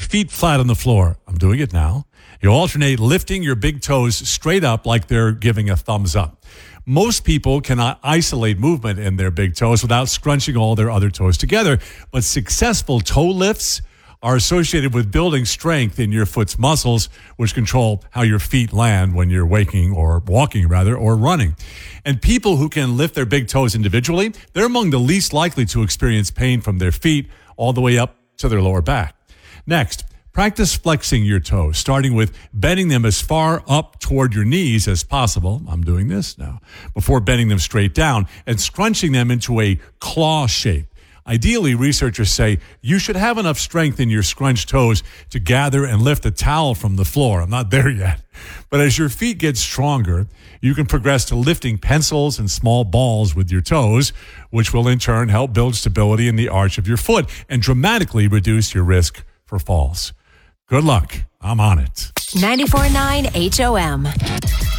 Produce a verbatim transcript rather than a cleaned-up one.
feet flat on the floor. I'm doing it now. You alternate lifting your big toes straight up like they're giving a thumbs up. Most people cannot isolate movement in their big toes without scrunching all their other toes together, but successful toe lifts are associated with building strength in your foot's muscles, which control how your feet land when you're waking or walking, rather, or running. And people who can lift their big toes individually, they're among the least likely to experience pain from their feet all the way up to their lower back. Next, practice flexing your toes, starting with bending them as far up toward your knees as possible. I'm doing this now. Before bending them straight down and scrunching them into a claw shape. Ideally, researchers say you should have enough strength in your scrunched toes to gather and lift a towel from the floor. I'm not there yet. But as your feet get stronger, you can progress to lifting pencils and small balls with your toes, which will in turn help build stability in the arch of your foot and dramatically reduce your risk for falls. Good luck. I'm on it. ninety-four point nine H O M.